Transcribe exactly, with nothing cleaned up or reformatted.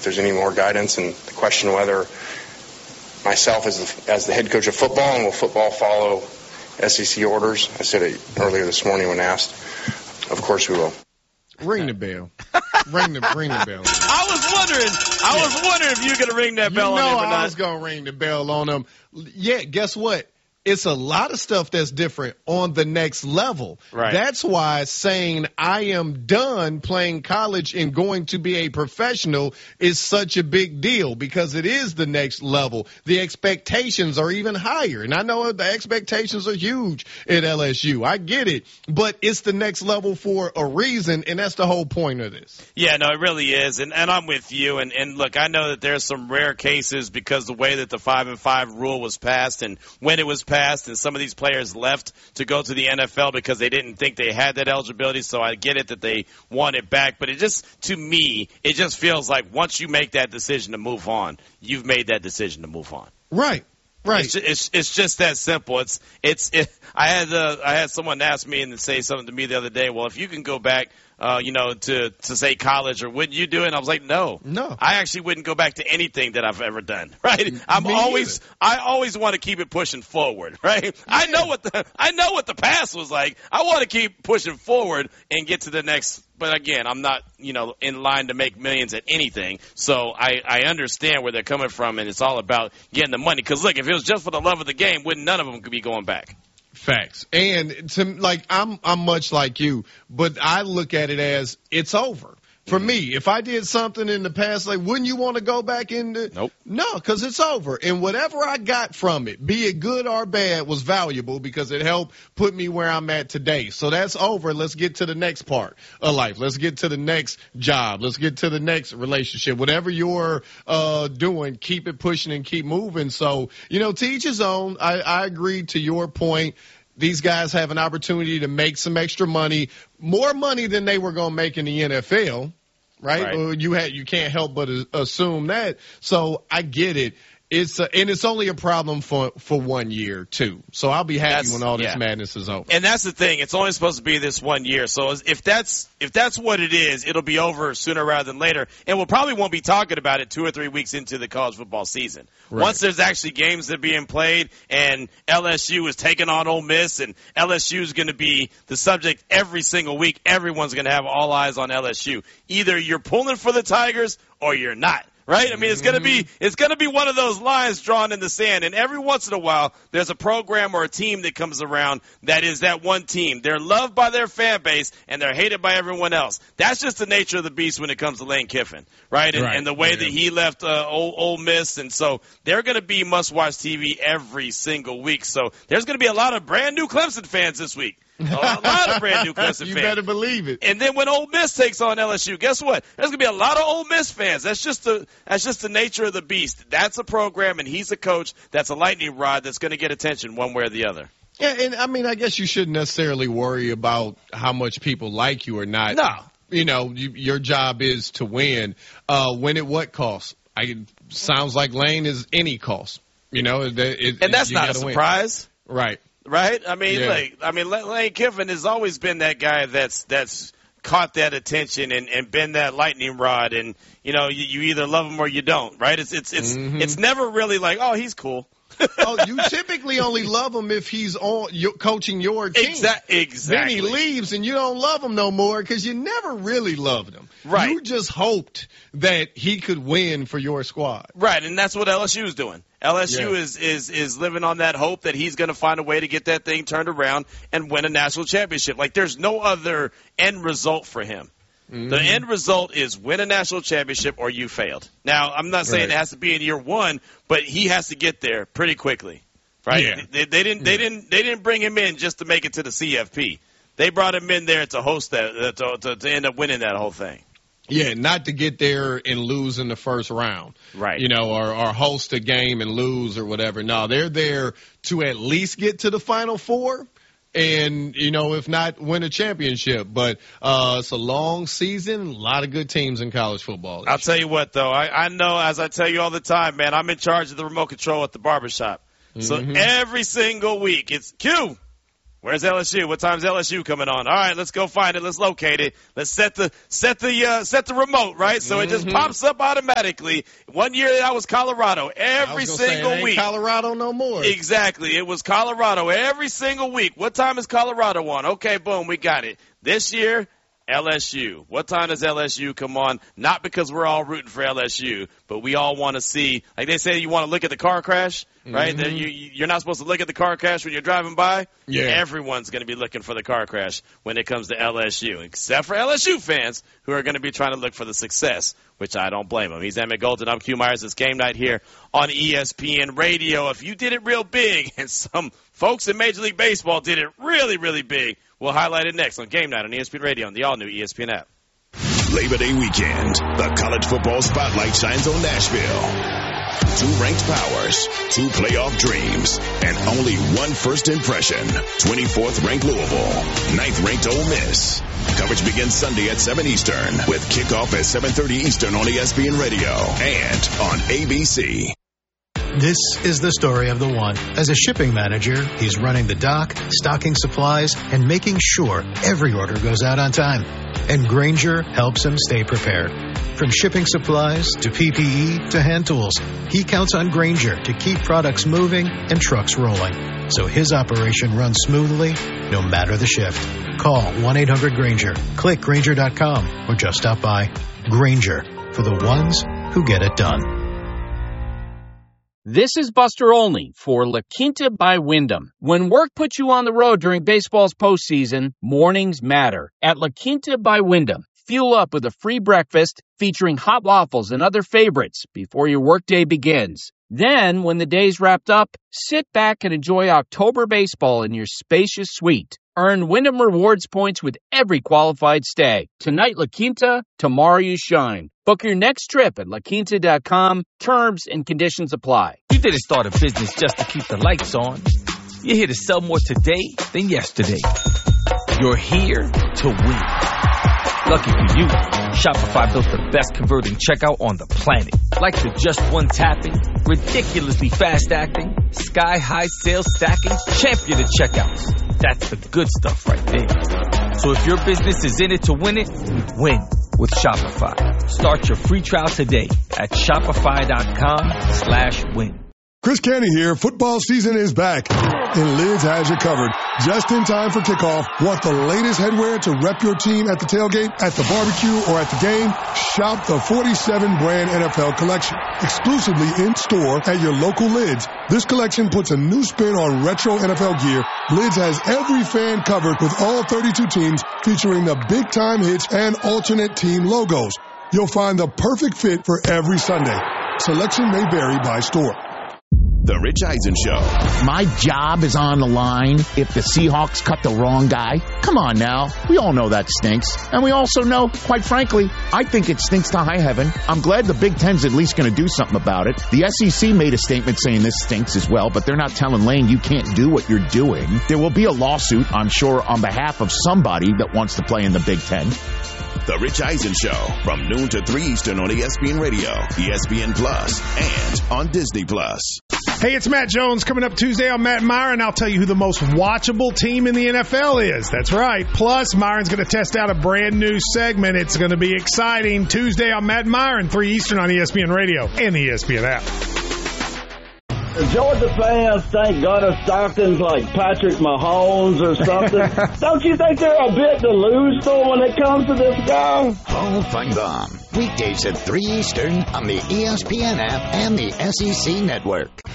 if there's any more guidance, and the question whether myself as the, as the head coach of football and will football follow S E C orders. I said it earlier this morning when asked. Of course we will. Ring the bell. ring the ring the bell. I was wondering. I was wondering if you were gonna ring that bell you know on him or not. I was gonna ring the bell on him. Yeah, guess what? It's a lot of stuff that's different on the next level. Right. That's why saying I am done playing college and going to be a professional is such a big deal, because it is the next level. The expectations are even higher. And I know the expectations are huge at L S U. I get it. But it's the next level for a reason, and that's the whole point of this. Yeah, no, it really is. And, and I'm with you. And, and look, I know that there's some rare cases because the way that the five and five rule was passed and when it was passed. Passed, and some of these players left to go to the N F L because they didn't think they had that eligibility, so I get it that they want it back. But it just, to me, it just feels like once you make that decision to move on, you've made that decision to move on. Right. Right. It's, it's, it's just that simple. It's it's. It, I had uh, I had someone ask me and say something to me the other day. Well, if you can go back, uh, you know, to to say college, or wouldn't you do it? And I was like, no, no. I actually wouldn't go back to anything that I've ever done. Right? I'm me always either. I always want to keep it pushing forward. Right? Yeah. I know what the I know what the past was like. I want to keep pushing forward and get to the next. But again, I'm not, you know, in line to make millions at anything. So I, I understand where they're coming from, and it's all about getting the money. Because, look, if it was just for the love of the game, wouldn't none of them could be going back. Facts. And, to like, I'm I'm much like you, but I look at it as it's over. For me, if I did something in the past, like, wouldn't you want to go back into? Nope. No, because it's over. And whatever I got from it, be it good or bad, was valuable because it helped put me where I'm at today. So that's over. Let's get to the next part of life. Let's get to the next job. Let's get to the next relationship. Whatever you're uh, doing, keep it pushing and keep moving. So, you know, to each his own. I, I agree to your point. These guys have an opportunity to make some extra money, more money than they were going to make in the N F L, right? Right. Well, you had, you can't help but assume that. So I get it. It's a, and it's only a problem for, for one year, too. So I'll be happy That's, when all this yeah. madness is over. And that's the thing. It's only supposed to be this one year. So if that's if that's what it is, it'll be over sooner rather than later. And we'll probably won't be talking about it two or three weeks into the college football season. Right. Once there's actually games that are being played and L S U is taking on Ole Miss and L S U is going to be the subject every single week, everyone's going to have all eyes on L S U. Either you're pulling for the Tigers or you're not. Right? I mean, it's going to be it's going to be one of those lines drawn in the sand. And every once in a while, there's a program or a team that comes around that is that one team. They're loved by their fan base, and they're hated by everyone else. That's just the nature of the beast when it comes to Lane Kiffin, right? And, right. and the way yeah. that he left uh, Ole, Ole Miss. And so they're going to be must-watch T V every single week. So there's going to be a lot of brand-new Clemson fans this week. A lot of brand new Clemson you fans. You better believe it. And then when Ole Miss takes on L S U, guess what? There's going to be a lot of Ole Miss fans. That's just the that's just the nature of the beast. That's a program, and he's a coach. That's a lightning rod that's going to get attention one way or the other. Yeah, and I mean, I guess you shouldn't necessarily worry about how much people like you or not. No. You know, you, your job is to win. Uh, win at what cost? I sounds like Lane is any cost. You know, it, it, and that's you not a gotta win. surprise, right? Right? I mean, yeah. like, I mean, Lane Kiffin has always been that guy that's that's caught that attention and, and been that lightning rod. And you know, you, you either love him or you don't. Right? It's it's it's mm-hmm. it's never really like, oh, he's cool. Oh, you typically only love him if he's on your, coaching your team. Exa- exactly. Then he leaves and you don't love him no more because you never really loved him. Right. You just hoped that he could win for your squad. Right, and that's what L S U is doing. L S U yeah. is, is, is living on that hope that he's going to find a way to get that thing turned around and win a national championship. Like, there's no other end result for him. Mm-hmm. The end result is win a national championship or you failed. Now, I'm not saying right. it has to be in year one, but he has to get there pretty quickly, right? Yeah. They, they didn't. They yeah. didn't. They didn't bring him in just to make it to the C F P. They brought him in there to host that, uh, to, to, to end up winning that whole thing. Yeah, not to get there and lose in the first round. Right. You know, or, or host a game and lose or whatever. No, they're there to at least get to the Final Four. And, you know, if not, win a championship. But uh, it's a long season, a lot of good teams in college football. I'll tell you what, though. I, I know, as I tell you all the time, man, I'm in charge of the remote control at the barbershop. Mm-hmm. So every single week, it's Q, Where's L S U? What time's L S U coming on? All right, let's go find it. Let's locate it. Let's set the set the uh, set the remote, right? So mm-hmm. it just pops up automatically. One year that was Colorado every was single say, it ain't week. Colorado no more. Exactly. It was Colorado every single week. What time is Colorado on? Okay, boom, we got it. This year, L S U. What time does L S U come on? Not because we're all rooting for L S U, but we all want to see, like they say, you want to look at the car crash, right? Mm-hmm. You, you're not supposed to look at the car crash when you're driving by. Yeah. Everyone's going to be looking for the car crash when it comes to L S U, except for L S U fans who are going to be trying to look for the success, which I don't blame them. He's Emmett Golden. I'm Q Myers. It's game night here on E S P N Radio. If you did it real big and some folks in Major League Baseball did it really, really big, we'll highlight it next on Game Night on E S P N Radio and the all-new E S P N app. Labor Day weekend, the college football spotlight shines on Nashville. Two ranked powers, two playoff dreams, and only one first impression. twenty-fourth ranked Louisville, ninth ranked Ole Miss. Coverage begins Sunday at seven Eastern with kickoff at seven thirty Eastern on E S P N Radio and on A B C. This is the story of the one. As a shipping manager, he's running the dock, stocking supplies, and making sure every order goes out on time. And Grainger helps him stay prepared. From shipping supplies to P P E to hand tools, he counts on Grainger to keep products moving and trucks rolling, so his operation runs smoothly no matter the shift. Call one eight hundred Grainger, click Grainger dot com, or just stop by. Grainger, for the ones who get it done. This is Buster Olney for La Quinta by Wyndham. When work puts you on the road during baseball's postseason, mornings matter. At La Quinta by Wyndham, fuel up with a free breakfast featuring hot waffles and other favorites before your workday begins. Then, when the day's wrapped up, sit back and enjoy October baseball in your spacious suite. Earn Wyndham Rewards points with every qualified stay. Tonight, La Quinta, tomorrow you shine. Book your next trip at la quinta dot com. Terms and conditions apply. You didn't start a business just to keep the lights on. You're here to sell more today than yesterday. You're here to win. Lucky for you, Shopify built the best converting checkout on the planet. Like the just one tapping, ridiculously fast acting, sky-high sales stacking, champion of checkouts. That's the good stuff right there. So if your business is in it to win it, win with Shopify. Start your free trial today at shopify.com slash win. Chris Canty here. Football season is back, and Lids has you covered. Just in time for kickoff. Want the latest headwear to rep your team at the tailgate, at the barbecue, or at the game? Shop the forty-seven brand N F L collection, exclusively in store at your local Lids. This collection puts a new spin on retro N F L gear. Lids has every fan covered with all thirty-two teams, featuring the big-time hits and alternate team logos. You'll find the perfect fit for every Sunday. Selection may vary by store. The Rich Eisen Show. My job is on the line if the Seahawks cut the wrong guy. Come on now. We all know that stinks. And we also know, quite frankly, I think it stinks to high heaven. I'm glad the Big Ten's at least going to do something about it. The S E C made a statement saying this stinks as well, but they're not telling Lane you can't do what you're doing. There will be a lawsuit, I'm sure, on behalf of somebody that wants to play in the Big Ten. The Rich Eisen Show, from noon to three Eastern on E S P N Radio, E S P N Plus, and on Disney Plus. Hey, it's Matt Jones coming up Tuesday on Matt and Myron. I'll tell you who the most watchable team in the N F L is. That's right. Plus, Myron's going to test out a brand new segment. It's going to be exciting. Tuesday on Matt and Myron, three Eastern on E S P N Radio and the E S P N app. Georgia fans think Gunnar Stockton's like Patrick Mahomes or something. Don't you think they're a bit delusional when it comes to this guy? Paul Feinbaum, weekdays at three Eastern on the E S P N app and the S E C Network.